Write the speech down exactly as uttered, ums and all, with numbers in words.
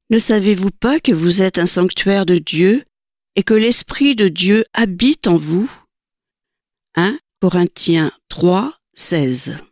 Ne savez-vous pas que vous êtes un sanctuaire de Dieu et que l'Esprit de Dieu habite en vous? un Corinthiens trois, seize.